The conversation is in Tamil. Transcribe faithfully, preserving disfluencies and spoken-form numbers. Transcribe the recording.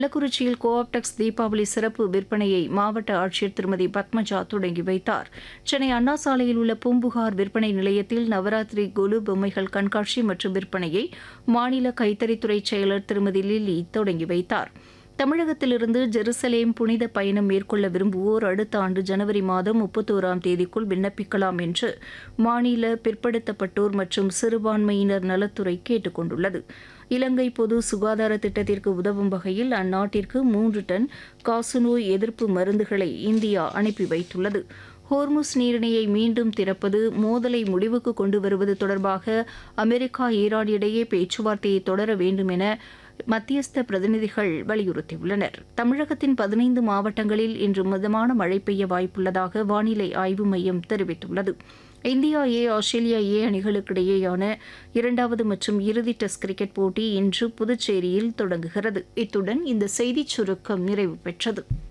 கள்ளக்குறிச்சியில் கோஆப்டெக்ஸ் தீபாவளி சிறப்பு விற்பனையை மாவட்ட ஆட்சியர் திருமதி பத்மஜா தொடங்கி வைத்தார். சென்னை அண்ணா சாலையில் உள்ள பூம்புகார் விற்பனை நிலையத்தில் நவராத்திரி கொலு பொம்மைகள் கண்காட்சி மற்றும் விற்பனையை மாநில கைத்தறித்துறை செயலர் திருமதி லில்லி தொடங்கி வைத்தார். தமிழகத்திலிருந்து ஜெருசலேம் புனித பயணம் மேற்கொள்ள விரும்புவோர் அடுத்த ஆண்டு ஜனவரி மாதம் முப்பத்தோராம் தேதிக்குள் விண்ணப்பிக்கலாம் என்று மாநில பிற்படுத்தப்பட்டோர் மற்றும் சிறுபான்மையினர் நலத்துறை கேட்டுக் கொண்டுள்ளது. இலங்கை பொது சுகாதார திட்டத்திற்கு உதவும் வகையில் அந்நாட்டிற்கு மூன்று டன் காசநோய் எதிர்ப்பு மருந்துகளை இந்தியா அனுப்பி வைத்துள்ளது. ஹோர்முஸ் நீரிணையை மீண்டும் திறப்பது, மோதலை முடிவுக்கு கொண்டு வருவது தொடர்பாக அமெரிக்கா ஈரான் இடையே பேச்சுவார்த்தையை தொடர வேண்டும் என மத்தியஸ்த பிரதிநிதிகள் வலியுறுத்தியுள்ளனர். தமிழகத்தின் பதினைந்து மாவட்டங்களில் இன்று மிதமான மழை பெய்ய வாய்ப்புள்ளதாக வானிலை ஆய்வு மையம் தெரிவித்துள்ளது. இந்தியா ஏ ஆஸ்திரேலியா ஏ அணிகளுக்கிடையேயான இரண்டாவது மற்றும் இறுதி டெஸ்ட் கிரிக்கெட் போட்டி இன்று புதுச்சேரியில் தொடங்குகிறது. இத்துடன் இந்த செய்திச் சுருக்கம் நிறைவு பெற்றது.